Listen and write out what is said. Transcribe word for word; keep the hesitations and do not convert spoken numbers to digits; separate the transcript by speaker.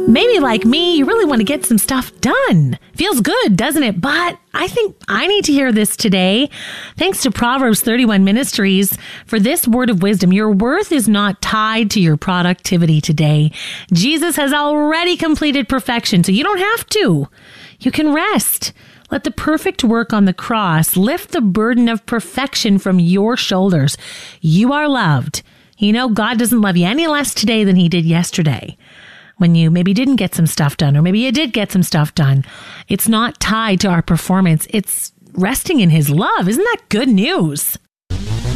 Speaker 1: Maybe like me, you really want to get some stuff done. Feels good, doesn't it? But I think I need to hear this today. Thanks to Proverbs thirty-one Ministries for this word of wisdom. Your worth is not tied to your productivity today. Jesus has already completed perfection, so you don't have to. You can rest. Let the perfect work on the cross lift the burden of perfection from your shoulders. You are loved. You know, God doesn't love you any less today than he did yesterday. When you maybe didn't get some stuff done, or maybe you did get some stuff done. It's not tied to our performance. It's resting in his love. Isn't that good news?